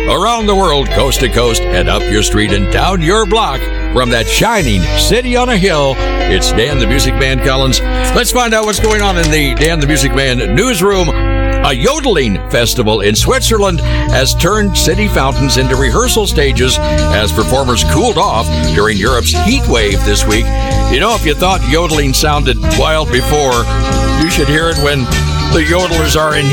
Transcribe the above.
Around the world, coast to coast, and up your street and down your block. From that shining city on a hill, it's Dan the Music Man Collins. Let's find out what's going on in the Dan the Music Man newsroom. A yodeling festival in Switzerland has turned city fountains into rehearsal stages as performers cooled off during Europe's heat wave this week. You know, if you thought yodeling sounded wild before, you should hear it when the yodelers are in